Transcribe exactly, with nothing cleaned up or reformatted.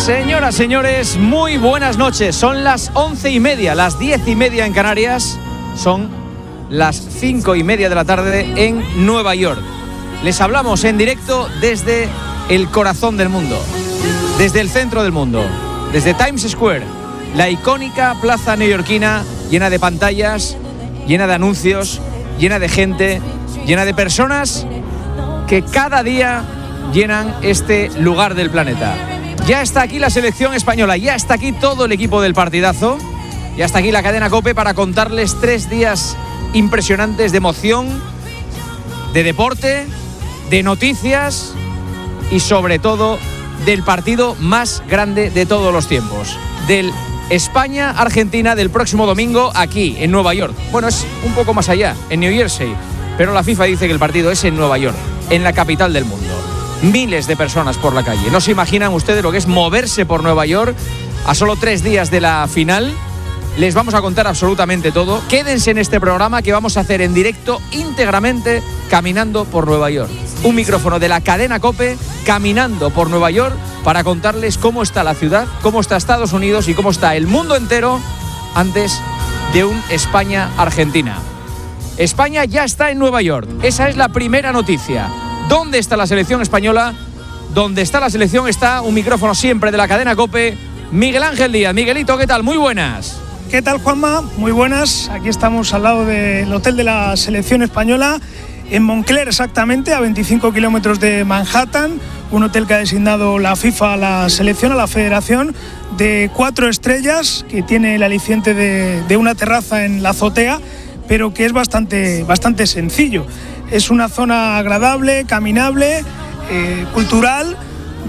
Señoras, señores, muy buenas noches. Son las once y media, las diez y media en Canarias. Son las cinco y media de la tarde en Nueva York. Les hablamos en directo desde el corazón del mundo, desde el centro del mundo, desde Times Square, la icónica plaza neoyorquina llena de pantallas, llena de anuncios, llena de gente, llena de personas que cada día llenan este lugar del planeta. Ya está aquí la selección española, ya está aquí todo el equipo del partidazo, ya está aquí la cadena COPE para contarles tres días impresionantes de emoción, de deporte, de noticias y sobre todo del partido más grande de todos los tiempos, del España-Argentina del próximo domingo aquí en Nueva York. Bueno, es un poco más allá, en New Jersey, pero la FIFA dice que el partido es en Nueva York, en la capital del mundo. Miles de personas por la calle. No se imaginan ustedes lo que es moverse por Nueva York a solo tres días de la final. Les vamos a contar absolutamente todo. Quédense en este programa que vamos a hacer en directo íntegramente caminando por Nueva York. Un micrófono de la cadena COPE caminando por Nueva York para contarles cómo está la ciudad, cómo está Estados Unidos y cómo está el mundo entero antes de un España-Argentina. España ya está en Nueva York. Esa es la primera noticia. ¿Dónde está la selección española? ¿Dónde está la selección? Está un micrófono siempre de la cadena COPE. Miguel Ángel Díaz. Miguelito, ¿qué tal? Muy buenas. ¿Qué tal, Juanma? Muy buenas. Aquí estamos al lado del hotel de la selección española, en Montclair exactamente, a veinticinco kilómetros de Manhattan. Un hotel que ha designado la FIFA a la selección, a la federación, de cuatro estrellas, que tiene el aliciente de, de una terraza en la azotea, pero que es bastante, bastante sencillo. Es una zona agradable, caminable, eh, cultural,